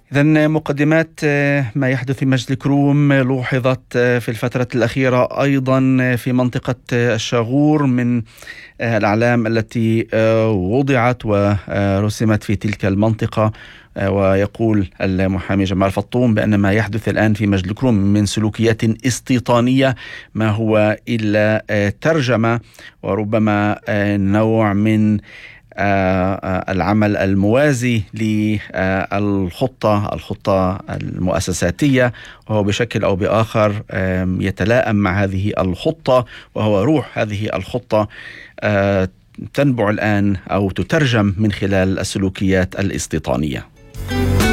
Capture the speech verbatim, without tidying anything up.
إذن مقدمات ما يحدث في مجد الكروم لوحظت في الفترة الأخيرة أيضا في منطقة الشاغور من الأعلام التي وضعت ورسمت في تلك المنطقة. ويقول المحامي جمال فطوم بأن ما يحدث الآن في مجد الكروم من سلوكيات استيطانية ما هو إلا ترجمة وربما نوع من العمل الموازي للخطة الخطة المؤسساتية، وهو بشكل أو بآخر يتلائم مع هذه الخطة، وهو روح هذه الخطة تنبع الآن أو تترجم من خلال السلوكيات الاستيطانية.